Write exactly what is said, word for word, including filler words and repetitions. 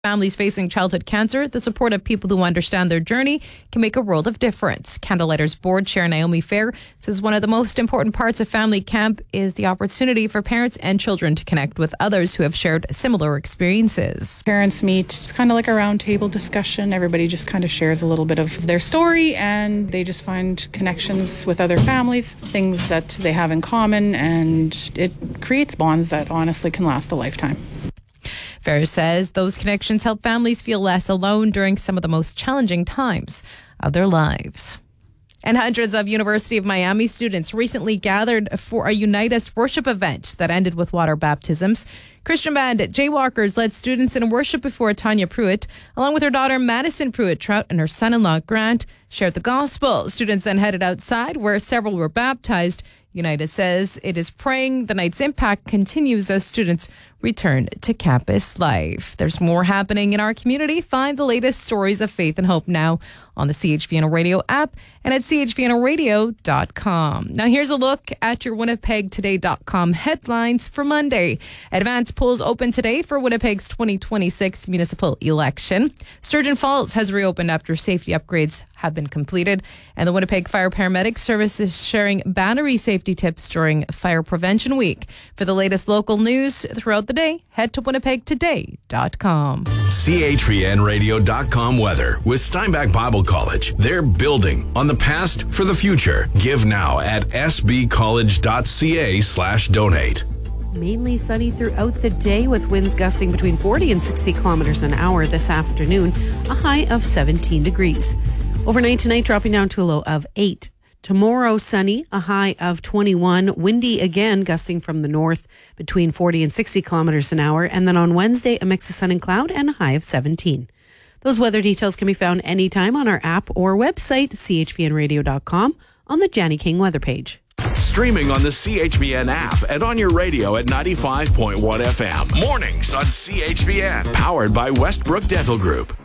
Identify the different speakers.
Speaker 1: Families facing childhood cancer, the support of people who understand their journey can make a world of difference. Candlelighters Board Chair Naomi Fair says one of the most important parts of family camp is the opportunity for parents and children to connect with others who have shared similar experiences.
Speaker 2: Parents meet, it's kind of like a round table discussion. Everybody just kind of shares a little bit of their story and they just find connections with other families, things that they have in common, and it creates bonds that honestly can last a lifetime.
Speaker 1: Ferris says those connections help families feel less alone during some of the most challenging times of their lives. And hundreds of University of Miami students recently gathered for a Unite Us worship event that ended with water baptisms. Christian band Jaywalkers led students in worship before Tanya Pruitt, along with her daughter Madison Pruitt Trout and her son-in-law Grant, shared the gospel. Students then headed outside where several were baptized. United says it is praying the night's impact continues as students return to campus life. There's more happening in our community. Find the latest stories of faith and hope now on the C H V N O Radio app and at c h v n o radio dot com. Now here's a look at your winnipeg today dot com headlines for Monday. Advance polls open today for Winnipeg's twenty twenty-six municipal election. Sturgeon Falls has reopened after safety upgrades have been completed, and the Winnipeg Fire Paramedic Service is sharing battery safety tips during Fire Prevention Week. For the latest local news throughout the day, head to winnipeg today dot com.
Speaker 3: c h v n radio dot com weather with Steinbach Bible College. They're building on the past for the future. Give now at s b college dot c a slash donate.
Speaker 4: Mainly sunny throughout the day with winds gusting between forty and sixty kilometers an hour this afternoon, a high of seventeen degrees. Overnight tonight dropping down to a low of eight. Tomorrow sunny, a high of twenty-one. Windy again, gusting from the north between forty and sixty kilometers an hour. And then on Wednesday, a mix of sun and cloud and a high of seventeen. Those weather details can be found anytime on our app or website, c h v n radio dot com, on the Janny King weather page.
Speaker 3: Streaming on the C H V N app and on your radio at ninety-five point one F M. Mornings on C H V N. Powered by Westbrook Dental Group.